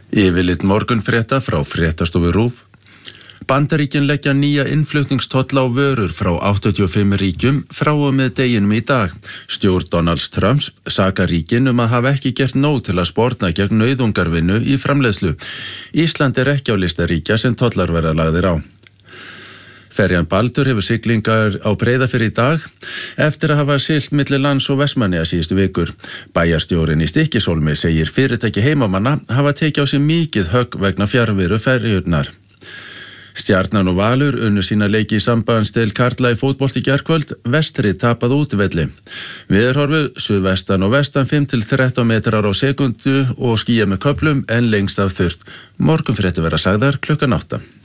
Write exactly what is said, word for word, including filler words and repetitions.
Yfirlit morgunfrétta frá fréttastofu RÚV. Bandaríkin leggja nýja innflutningstolla á vörur frá áttatíu og fimm ríkjum frá og með deginum í dag. Stjórn Donalds Trumps sakar ríkin um að hafa ekki gert nóg til að sporna gegn nauðungarvinnu í framleiðslu. Ísland er ekki á lista ríkja sem tollar verða lagðir á. Ferjan Baldur hefur siglingar á Breiðafirði í dag eftir að hafa siglt milli lands og Vestmannaeyja síðustu vikur. Bæjarstjórinn í Stykkishólmi segir fyrirtæki heimamanna hafa tekið á sig mikið högg vegna fjarveru ferjurnar. Stjarnan og Valur unnu sína leiki í sambandsdeild karla í fótbolta í gærkvöld, Vestri tapað útivelli. Veðurhorfu suðvestan og vestan fimm til þrettán metrar á sekundu og skýjað með köflum en lengst af þurrt. Morgunfréttir verða sagðar klukkan átta.